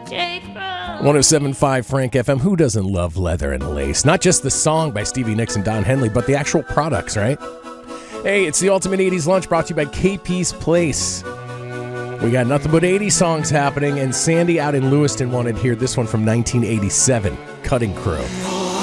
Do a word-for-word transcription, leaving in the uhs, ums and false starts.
one oh seven point five Frank F M. Who doesn't love leather and lace? Not just the song by Stevie Nicks and Don Henley, but the actual products, right? Hey, it's the Ultimate eighties Lunch brought to you by K P's Place. We got nothing but eighties songs happening, and Sandy out in Lewiston wanted to hear this one from nineteen eighty-seven, Cutting Crew.